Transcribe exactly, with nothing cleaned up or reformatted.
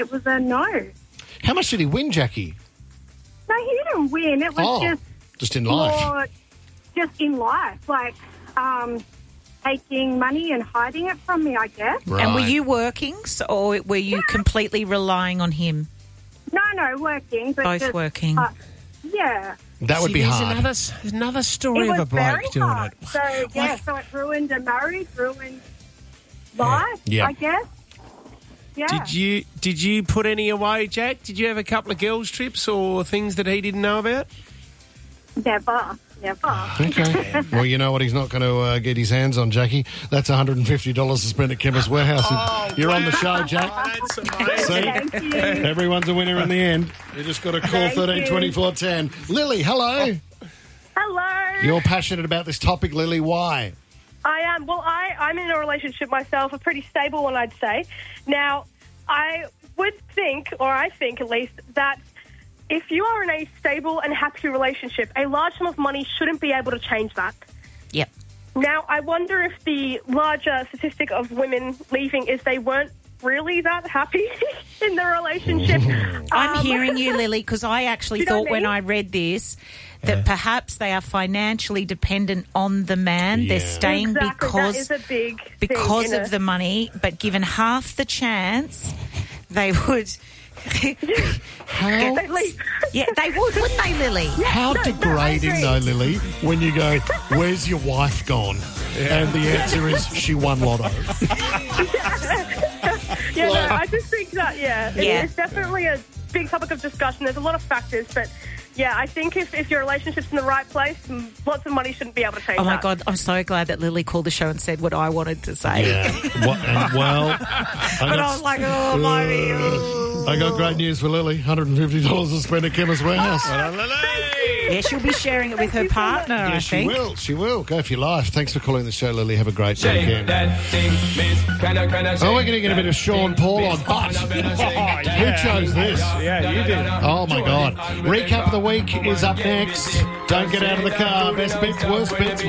it was a no. How much did he win, Jackie? No, he didn't win. It was Oh, just just in life. more, just in life, like um, taking money and hiding it from me, I guess. Right. And were you working, so, or were you completely relying on him? No, no, working. But Both just, working. Uh, yeah. That would See, be there's hard. Another, another story It of was a bloke very doing hard. it. So, yeah, so it ruined a marriage, ruined life, Yeah. I guess. Yeah. Did you did you put any away, Jack? Did you have a couple of girls' trips or things that he didn't know about? Never. Never. Okay. Well, you know what he's not going to uh, get his hands on, Jackie? That's one hundred fifty dollars to spend at Chemist Warehouse. Oh, You're on the show, Jack. that's amazing. See? Thank you. Everyone's a winner in the end. You just got to call Thank thirteen twenty-four ten. Lily, hello. Hello. You're passionate about this topic, Lily. Why? I am. Well, I, I'm in a relationship myself, a pretty stable one, I'd say. Now, I would think, or I think at least, that if you are in a stable and happy relationship, a large sum of money shouldn't be able to change that. Yep. Now, I wonder if the larger statistic of women leaving is they weren't really that happy in the relationship. I'm Um, hearing you, Lily, because I actually You know thought what I when mean? I read this that perhaps they are financially dependent on the man. Yeah. They're staying Exactly, because that is a big thing because in of a- the money, but given half the chance, they would. How, They leave. Yeah, they would, wouldn't they, Lily? how no, no, I degrading, agree. though, Lily, when you go, where's your wife gone? And the answer is, she won lotto. Yeah, no, I just think that, yeah, it- Yeah. it's definitely a big topic of discussion. There's a lot of factors, but yeah, I think if, if your relationship's in the right place, m- lots of money shouldn't be able to change Oh, my that. God, I'm so glad that Lily called the show and said what I wanted to say. Yeah. What, and, well, I But I got, was like, oh, my... I got great news for Lily. one hundred fifty dollars to spend at Chemist Warehouse. Yeah, she'll be sharing it with her partner, I Yes, she think. will. She will. Go for your life. Thanks for calling the show, Lily. Have a great Shake weekend. that thing, miss. Can I, can I Oh, shake we're going to get a bit of Sean Paul on, but who chose this? Yeah, you did. Oh, my God. Recap of the week is up next. Don't get out of the car. Best bits, worst bits.